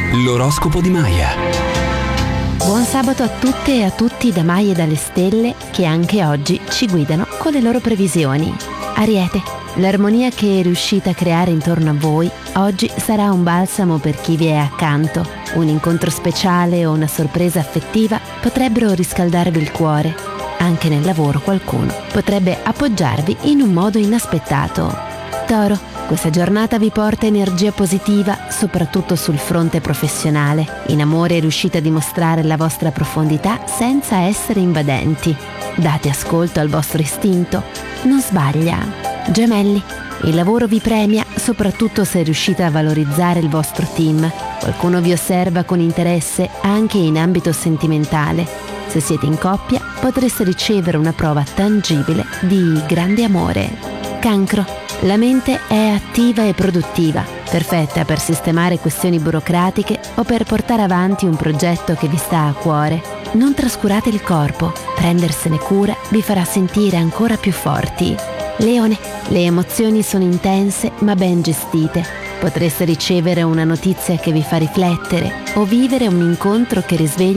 L'oroscopo di Maya. Buon sabato a tutte e a tutti da Maya e dalle stelle che anche oggi ci guidano con le loro previsioni. Ariete, l'armonia che riuscite a creare intorno a voi oggi sarà un balsamo per chi vi è accanto. Un incontro speciale o una sorpresa affettiva potrebbero riscaldarvi il cuore. Anche nel lavoro qualcuno potrebbe appoggiarvi in un modo inaspettato. Toro, questa giornata vi porta energia positiva, soprattutto sul fronte professionale. In amore riuscite a dimostrare la vostra profondità senza essere invadenti. Date ascolto al vostro istinto. Non sbaglia. Gemelli, il lavoro vi premia, soprattutto se riuscite a valorizzare il vostro team. Qualcuno vi osserva con interesse anche in ambito sentimentale. Se siete in coppia, potreste ricevere una prova tangibile di grande amore. Cancro, la mente è attiva e produttiva, perfetta per sistemare questioni burocratiche o per portare avanti un progetto che vi sta a cuore. Non trascurate il corpo, prendersene cura vi farà sentire ancora più forti. Leone, le emozioni sono intense ma ben gestite. Potreste ricevere una notizia che vi fa riflettere o vivere un incontro che risveglia